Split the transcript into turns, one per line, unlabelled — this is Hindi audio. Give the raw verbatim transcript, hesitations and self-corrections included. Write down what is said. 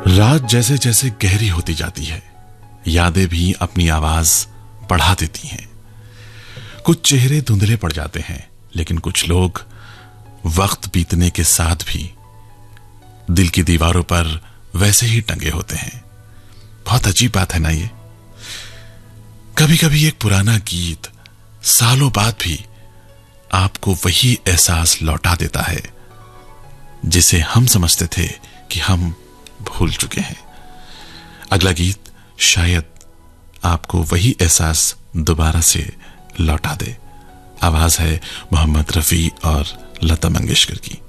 रात जैसे जैसे गहरी होती जाती है, यादें भी अपनी आवाज बढ़ा देती हैं। कुछ चेहरे धुंधले पड़ जाते हैं, लेकिन कुछ लोग वक्त बीतने के साथ भी दिल की दीवारों पर वैसे ही टंगे होते हैं। बहुत अजीब बात है ना ये। कभी कभी एक पुराना गीत सालों बाद भी आपको वही एहसास लौटा देता है जिसे हम समझते थे कि हम भूल चुके हैं। अगला गीत शायद आपको वही एहसास दोबारा से लौटा दे। आवाज है मोहम्मद रफी और लता मंगेशकर की।